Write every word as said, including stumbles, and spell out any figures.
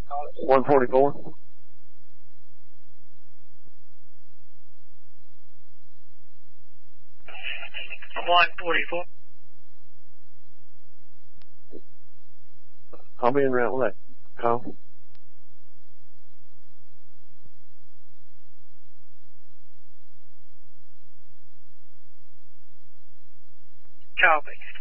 one forty-four. one forty-four. I'll be in route left. Call. Copy.